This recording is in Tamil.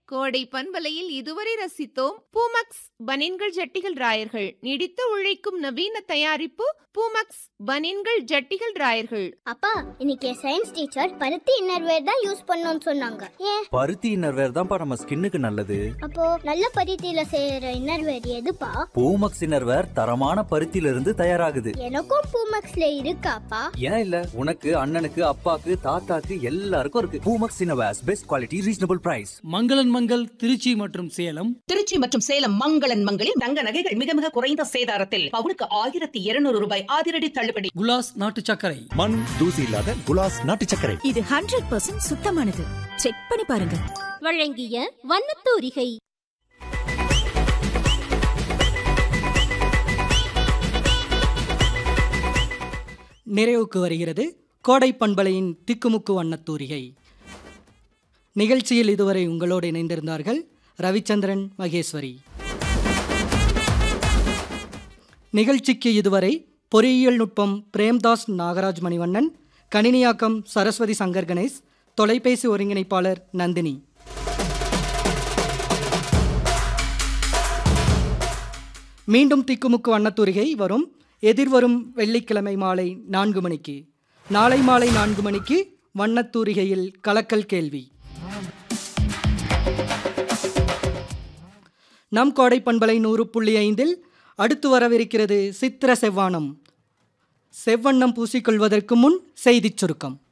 கோடை பண்பலையில் இதுவரை ரசித்தோம் பூமக்ஸ் பனின்கள் ஜட்டிகள் ராயர்கள். நீடித்து உழைக்கும் நவீன தயாரிப்பு பூமக்ஸ் பனின்கள் ஜட்டிகள் ராயர்கள். அப்பா, இன்னைக்கு சயின்ஸ் டீச்சர் பருத்தி இன்னர்வேர் தான் யூஸ் பண்ணணும்னு சொன்னாங்க. ஏன்? பருத்தி இன்னர்வேர் தான்ப்பா நம்ம ஸ்கின்னுக்கு நல்லது. அப்போ நல்ல பருத்தியில செய்யற இன்னர்வேர் எதுப்பா? பூமக்ஸ் இன்னர்வேர் தரமான பருத்தியில இருந்து தயாராகுது. எனக்கும் பூமக்ஸ்ல இருக்காப்பா? ஏன் இல்ல, உனக்கு அண்ணனுக்கு அப்பாக்கு தாத்தாக்கு எல்லாருக்கும் இருக்கு. Poomex innerwears, best quality, reasonable price. மங்களன் மங்கள் திருச்சி மற்றும் சேலம். திருச்சி மற்றும் சேலம் மங்களன் மங்களில் தங்க நகைகள் மிக மிக குறைந்த சேதாரத்தில் பவுனுக்கு 1200 ரூபாய் அதிரடி தள்ளுபடி. குலாஸ் நாட்டு சர்க்கரை. மண் தூசி இல்லாத குலாஸ் நாட்டு சர்க்கரை. இது 100% சுத்தமானது. செக் பண்ணி பாருங்க. வழங்கிய வண்ணத்தூரிகை. நிறைவுக்கு வருகிறது கோடை பண்பலையின் திக்குமுக்கு வண்ணத்தூரிகை. நிகழ்ச்சியில் இதுவரை உங்களோடு இணைந்திருந்தார்கள் ரவிச்சந்திரன், மகேஸ்வரி. நிகழ்ச்சிக்கு இதுவரை பொறியியல் நுட்பம் பிரேம்தாஸ் நாகராஜ் மணிவண்ணன், கணினியாக்கம் சரஸ்வதி சங்கர் கணேஷ், தொலைபேசி ஒருங்கிணைப்பாளர் நந்தினி. மீண்டும் திக்குமுக்கு வண்ணத்தூரிகை எதிர்வரும் வெள்ளிக்கிழமை மாலை 4 மணிக்கு. நாளை மாலை 4 மணிக்கு வண்ணத்தூரிகையில் கலக்கல் கேள்வி. நம் கோடை பண்பலை 100.5 அடுத்து வரவிருக்கிறது சித்திர செவ்வானம். செவ்வண்ணம் பூசிக்கொள்வதற்கு முன் செய்திச் சுருக்கம்.